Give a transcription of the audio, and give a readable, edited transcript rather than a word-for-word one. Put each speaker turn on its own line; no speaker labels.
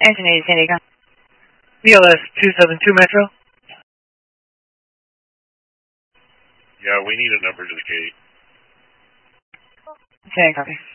Anthony, San Diego.
BLS 272 Metro.
Yeah, we need a number to the gate.
Okay, copy.